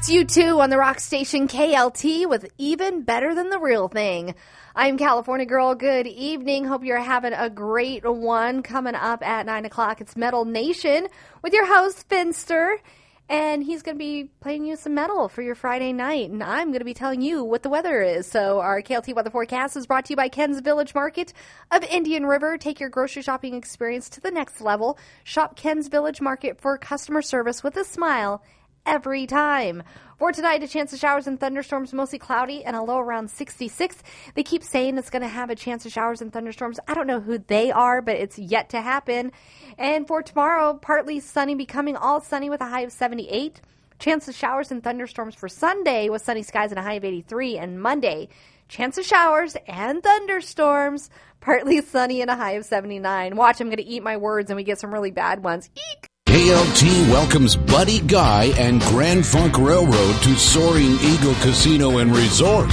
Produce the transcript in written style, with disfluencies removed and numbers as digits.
It's U2 on the rock station KLT with Even Better Than the Real Thing. I'm California Girl. Good evening. Hope you're having a great one. Coming up at 9 o'clock, it's Metal Nation with your host, Finster. And he's going to be playing you some metal for your Friday night. And I'm going to be telling you what the weather is. So our KLT weather forecast is brought to you by Ken's Village Market of Indian River. Take your grocery shopping experience to the next level. Shop Ken's Village Market for customer service with a smile every time. For tonight, a chance of showers and thunderstorms, mostly cloudy and a low around 66. They keep saying it's going to have a chance of showers and thunderstorms. I don't know who they are, but it's yet to happen. And for tomorrow, partly sunny, becoming all sunny with a high of 78. Chance of showers and thunderstorms for Sunday with sunny skies and a high of 83. And Monday, chance of showers and thunderstorms, partly sunny and a high of 79. Watch, I'm going to eat my words and we get some really bad ones. Eek! KLT welcomes Buddy Guy and Grand Funk Railroad to Soaring Eagle Casino and Resort.